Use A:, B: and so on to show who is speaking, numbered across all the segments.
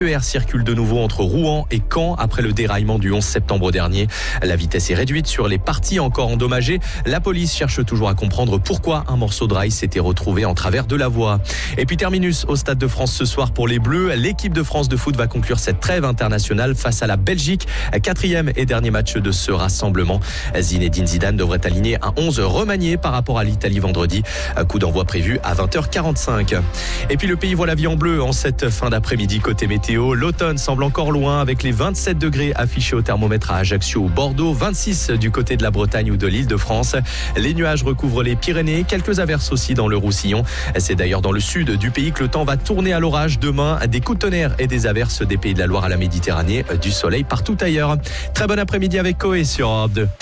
A: RER circule de nouveau entre Rouen et Caen après le déraillement du 11 septembre dernier. La vitesse est réduite sur les parties encore endommagées. La police cherche toujours à comprendre pourquoi un morceau de rail s'était retrouvé en travers de la voie. Et puis terminus au Stade de France ce soir pour les Bleus. L'équipe de France de foot va conclure cette trêve internationale face à la Belgique. 4e et dernier match de ce rassemblement. Zinedine Zidane devrait aligner un 11 remanié par rapport à l'Italie vendredi. Coup d'envoi prévu à 20h45. Et puis le pays voit la vie en bleu en cette fin d'après-midi côté météo. L'automne semble encore loin avec les 27 degrés affichés au thermomètre à Ajaccio ou Bordeaux, 26 du côté de la Bretagne ou de l'Île-de-France. Les nuages recouvrent les Pyrénées, quelques averses aussi dans le Roussillon. C'est d'ailleurs dans le sud du pays que le temps va tourner à l'orage demain. Des coups de tonnerre et des averses des pays de la Loire à la Méditerranée, du soleil partout ailleurs. Très bon après-midi avec Coé sur Europe 2.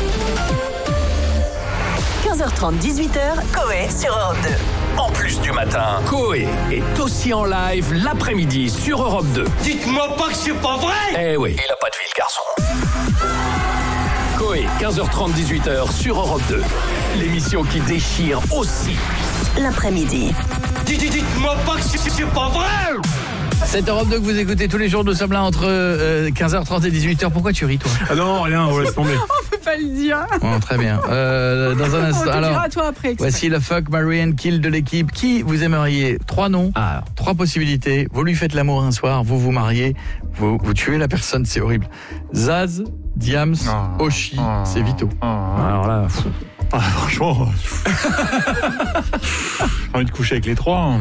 B: 15h30, 18h, Coé sur Europe 2.
C: En plus du matin, Coé est aussi en live l'après-midi sur Europe 2.
D: Dites-moi pas que c'est pas vrai!
C: Eh oui, il a pas de vie le garçon. Coé, 15h30, 18h sur Europe 2. L'émission qui déchire aussi
B: L'après-midi.
D: Dites-moi pas que c'est pas vrai!
E: C'est Europe 2 que vous écoutez tous les jours. Nous sommes là entre 15h30 et 18h. Pourquoi tu ris, toi?
F: Ah non, rien, on laisse tomber.
G: On peut pas le dire.
E: Bon, très bien. Dans un instant,
G: On te
E: alors,
G: dira à toi après.
E: voici le fuck, marry and kill de l'équipe. Qui vous aimeriez? 3 noms, 3 possibilités. Vous lui faites l'amour un soir, vous vous mariez, vous tuez la personne, c'est horrible. Zaz, Diams, Oshi, c'est Vito.
F: Alors là, franchement, j'ai envie de coucher avec les 3.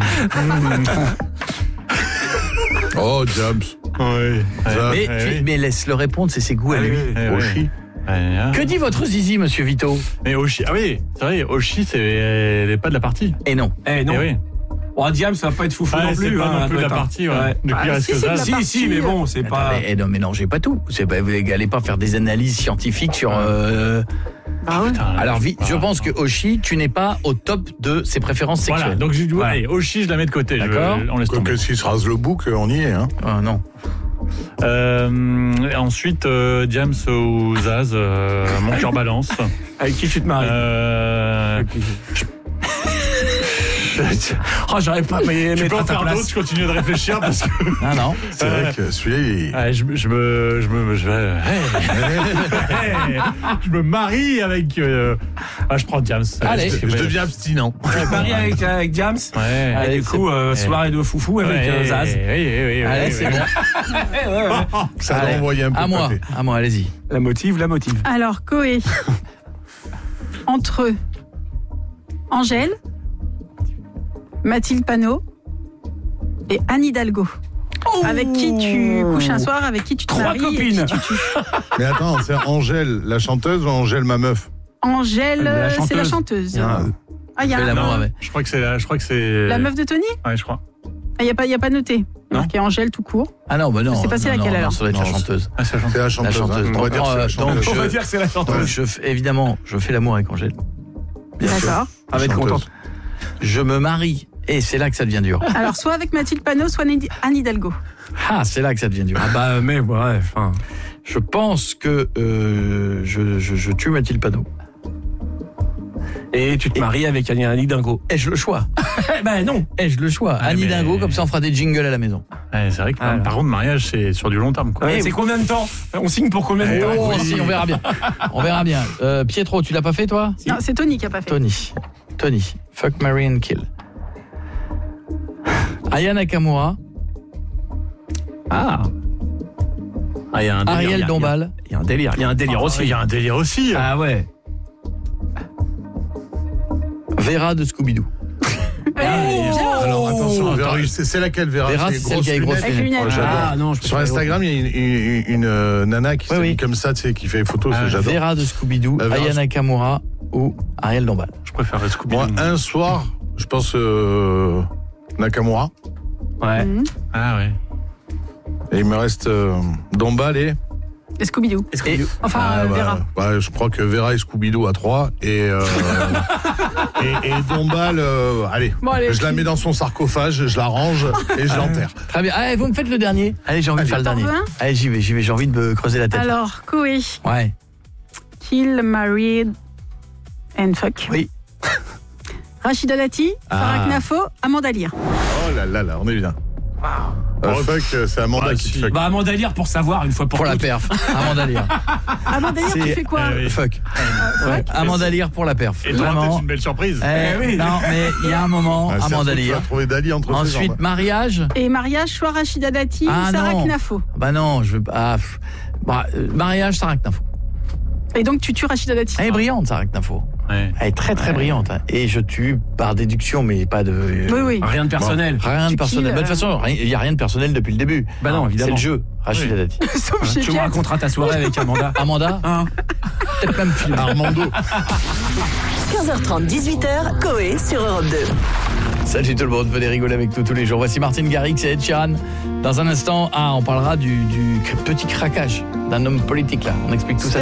H: Oh, Jabs.
F: Oui.
E: Mais laisse-le répondre, c'est ses goûts à lui.
H: Oshi.
E: Que dit votre zizi, monsieur Vito?
F: Mais Oshi, ah oui, c'est vrai, Oshi, elle est pas de la partie.
E: Et non.
F: Non.
D: oui. Oh, Diam, ça va pas être foufou non plus.
F: C'est pas non plus de la partie, ouais. Donc il reste que ça.
D: Si, mais bon, c'est pas...
E: Non, mais non, j'ai pas tout. Vous n'allez pas faire des analyses scientifiques sur...
G: Ah ouais.
E: Alors, je pense que Oshi, tu n'es pas au top de ses préférences sexuelles.
F: Voilà, donc je dis, allez, Oshi, je la mets de côté.
E: D'accord.
F: On laisse tomber.
H: Qu'est-ce qu'il se rase le bouc, on y est, hein.
E: Non.
F: Ensuite, Diams ou Zaz, mon cœur balance.
D: Avec qui tu te maries? J'arrive pas à
F: Tu peux en
D: mettre à ta
F: faire
D: place.
F: d'autres, je continue de réfléchir parce que...
E: Non.
H: C'est vrai que celui-là,
F: je me marie avec... je prends Diams.
E: Allez.
H: je deviens abstinent.
D: Tu te maries avec Diams?
F: Ouais.
D: Et du coup, soirée de foufou avec Zaz.
F: Oui.
E: Allez, c'est bon.
H: Ça va envoyer un peu.
E: À moi, allez-y.
D: La motive.
G: Alors, Coé. Entre Angèle, Mathilde Panot et Anne Hidalgo. Avec qui tu couches un soir, avec qui tu te
D: 3
G: maries
D: copines.
G: et qui tu tues.
H: Mais attends, c'est Angèle la chanteuse ou Angèle ma meuf?
G: Angèle,
D: La
G: c'est la
D: chanteuse.
G: chanteuse. Il y a
E: Fais l'amour
F: Non,
E: avec.
F: je crois que c'est...
G: la meuf de Tony?
F: Ouais, je crois.
G: Il n'y a pas noté. Marqué Angèle tout court.
E: Ah non, bah non.
G: Je sais pas c'est laquelle, alors.
E: Ça doit être la chanteuse.
F: Ah, c'est la
H: C'est la chanteuse.
E: chanteuse.
H: Hein. On va dire que c'est la chanteuse.
F: On va dire que c'est la chanteuse.
E: Évidemment, je fais l'amour avec Angèle. Bien sûr.
G: D'accord.
D: Elle va être contente.
E: Je me marie. Et c'est là que ça devient dur.
G: Alors, soit avec Mathilde Panot, soit Anne Hidalgo.
E: Ah, c'est là que ça devient dur.
D: Mais bref.
E: Je pense que je tue Mathilde Panot.
D: Et tu te maries avec Anne Hidalgo.
E: Ai-je le choix?
D: Non.
E: Ai-je le choix? Anne
F: mais-
E: Hidalgo, comme ça on fera des jingles à la maison.
F: Ouais, c'est vrai que par contre, mariage, c'est sur du long terme, quoi.
D: C'est combien de temps? On signe pour combien de temps?
E: Oh, si, on verra bien. On verra bien. Pietro, tu l'as pas fait, toi?
G: Non, c'est Tony qui a pas fait.
E: Tony. Fuck, marry and kill. Aya Nakamura.
D: Il y a un délire.
E: Ariel Dombal.
D: Il y a un délire aussi.
F: Il y a un délire aussi.
D: Ah ouais.
E: Vera de Scooby-Doo.
H: Alors attention, Vera, c'est laquelle Vera?
E: Vera, c'est celle qui a les grosses
G: Avec les lunettes.
H: Oh, j'adore.
D: non,
H: Sur Instagram, il y a une nana qui s'habille comme ça, tu sais, qui fait des photos, j'adore.
E: Vera de Scooby-Doo,
H: Vera
E: Aya Nakamura ou Ariel Dombal.
F: Je préfère le Scooby.
H: Moi, un soir, je pense Nakamura.
D: Ouais.
F: Ah ouais.
H: Et il me reste Dombal et...
G: Et Scooby-Doo. Enfin, Vera.
H: Je crois que Vera et Scooby-Doo à 3 et Dombal, allez,
G: Bon, allez,
H: je la mets dans son sarcophage, je la range et je l'enterre.
E: Très bien. Allez, vous me faites le dernier. Allez, j'ai envie de faire le dernier. Allez, j'y vais, j'ai envie de me creuser la tête.
G: Alors, Coé.
E: Ouais.
G: Kill, married and fuck.
E: Oui.
G: Rachida Dati, Farah Knafo, Amanda Lear.
H: Oh là là là, on est bien. Fuck, c'est Amanda qui te fuck.
D: Bah Amanda Lear pour savoir une fois pour
E: la
D: toutes.
E: perf. Amanda Lear.
G: Amanda Lear, tu fais quoi?
E: Fuck. Ouais. Amanda Lear pour la perf.
H: Et toi, c'est une belle surprise.
E: Oui. Non, mais il y a un moment, Amanda Lear.
H: Tu vas trouver Dali entre
E: Ensuite, mariage.
G: Et mariage, soit Rachida Dati ou Sarah Knafo.
E: Bah non, je veux pas. Mariage, Sarah Knafo.
G: Et donc tu tues Rachida Dati.
E: Elle est brillante, Sarah Knafo. Ouais. Elle est très très brillante. Et je tue par déduction, mais pas de...
G: Oui.
D: Rien de personnel.
E: Rien de personnel. De toute façon, il n'y a rien de personnel depuis le début.
D: Bah non, évidemment.
E: C'est le jeu, Rachida Dati.
D: Tu me raconteras ta soirée avec Amanda.
E: Amanda peut-être même film.
H: Armando.
B: 15h30, 18h, Coé sur Europe 2.
E: Salut tout le monde, venez rigoler avec nous tous les jours. Voici Martin Garrix et Ed Sheeran. Dans un instant, on parlera du petit craquage d'un homme politique là. On explique tout ça.